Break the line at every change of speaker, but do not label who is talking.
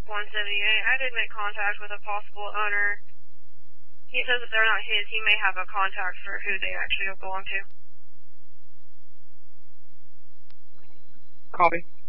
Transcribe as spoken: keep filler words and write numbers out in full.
one seventy-eight. I did make contact with a possible owner. He says if they're not his, he may have a contact for who they actually belong to.
Copy.